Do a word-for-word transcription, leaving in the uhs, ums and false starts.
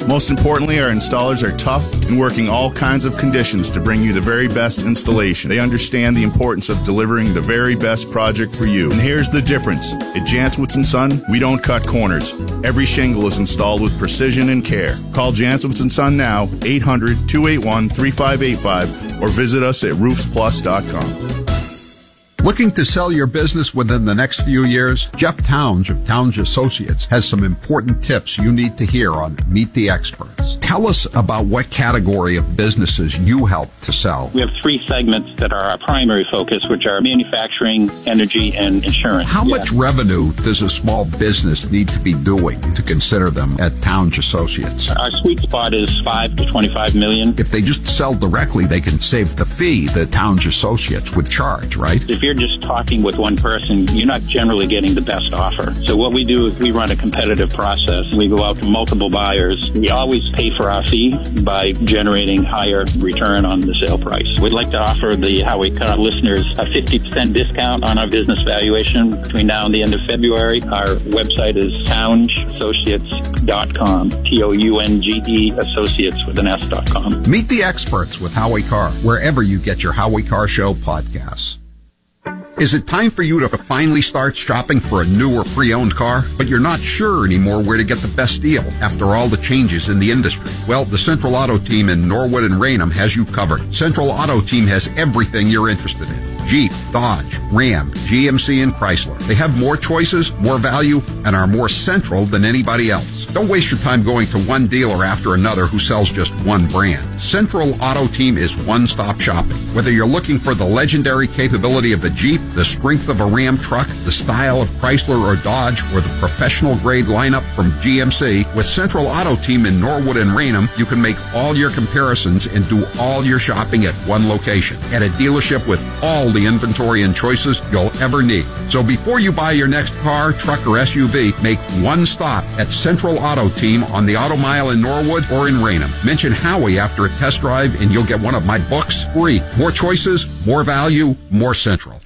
Most importantly, our installers are tough and working all kinds of conditions to bring you the very best installation. They understand the importance of delivering the very best project for you. And here's the difference. At Janswitz and Son, we don't cut corners. Every shingle is installed with precision and care. Call Janswitz and Son now, eight hundred, two eight one, three five eight five, or visit us at roofs plus dot com. Looking to sell your business within the next few years? Jeff Townge of Townge Associates has some important tips you need to hear on Meet the Experts. Tell us about what category of businesses you help to sell. We have three segments that are our primary focus, which are manufacturing, energy, and insurance. How yeah. much revenue does a small business need to be doing to consider them at Townge Associates? Our sweet spot is five to twenty-five million. If they just sell directly, they can save the fee that Townge Associates would charge, right? If you're just talking with one person, you're not generally getting the best offer. So what we do is we run a competitive process. We go out to multiple buyers. We always pay for our fee by generating higher return on the sale price. We'd like to offer the Howie Carr listeners a fifty percent discount on our business valuation between now and the end of February. Our website is townge associates dot com, T O U N G E Associates with an S dot com. Meet the Experts with Howie Carr, wherever you get your Howie Carr Show podcasts. Is it time for you to finally start shopping for a new or pre-owned car, but you're not sure anymore where to get the best deal after all the changes in the industry? Well, the Central Auto Team in Norwood and Raynham has you covered. Central Auto Team has everything you're interested in. Jeep, Dodge, Ram, G M C, and Chrysler. They have more choices, more value, and are more central than anybody else. Don't waste your time going to one dealer after another who sells just one brand. Central Auto Team is one-stop shopping. Whether you're looking for the legendary capability of a Jeep, the strength of a Ram truck, the style of Chrysler or Dodge, or the professional-grade lineup from G M C, with Central Auto Team in Norwood and Raynham, you can make all your comparisons and do all your shopping at one location, at a dealership with all the inventory and choices you'll ever need. So before you buy your next car, truck, or S U V, make one stop at Central Auto Team on the Auto Mile in Norwood or in Raynham. Mention Howie after a test drive and you'll get one of my books free. More choices, more value, more Central.